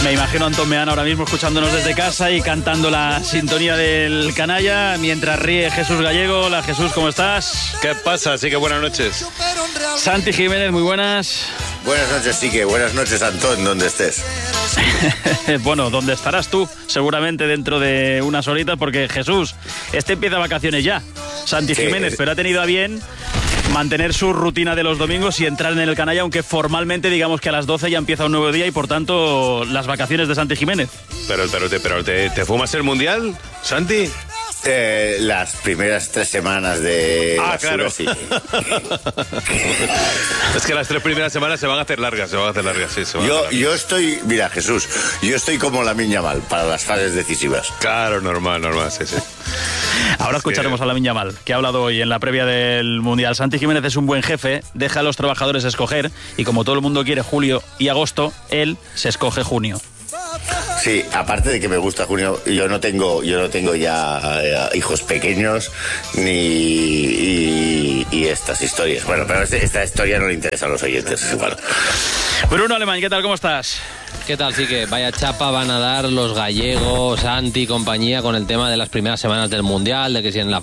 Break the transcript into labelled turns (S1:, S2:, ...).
S1: Me imagino a Antón Meana ahora mismo escuchándonos desde casa y cantando la sintonía del canalla mientras ríe Jesús Gallego. Hola Jesús, ¿cómo estás?
S2: ¿Qué pasa? Así que buenas noches.
S1: Santi Jiménez, muy buenas.
S3: Buenas noches, Sique. Buenas noches, Antón, donde estés.
S1: Bueno, ¿dónde estarás tú? Seguramente dentro de unas horitas, porque Jesús, empieza vacaciones ya. Santi Jiménez, pero ha tenido a bien mantener su rutina de los domingos y entrar en el canalla, aunque formalmente digamos que a las 12 ya empieza un nuevo día y por tanto las vacaciones de Santi Jiménez.
S2: Pero ¿te fumas el Mundial, Santi?
S3: Las primeras 3 semanas de
S2: claro.
S3: Sí.
S2: Es que las 3 primeras semanas se van a hacer largas, sí.
S3: Yo estoy, mira Jesús, yo estoy como Lamine Yamal para las fases decisivas.
S2: Claro, normal, sí.
S1: Ahora escucharemos a Lamine Yamal, que ha hablado hoy en la previa del Mundial. Santi Jiménez es un buen jefe, deja a los trabajadores escoger y como todo el mundo quiere julio y agosto, él se escoge junio.
S3: Sí, aparte de que me gusta junio, yo no tengo ya hijos pequeños ni estas historias. Bueno, pero esta historia no le interesa a los oyentes. Bueno.
S1: Bruno Alemán, ¿qué tal? ¿Cómo estás?
S4: ¿Qué tal? Sí, que vaya chapa van a dar los gallegos, Santi y compañía con el tema de las primeras semanas del Mundial, de que si en la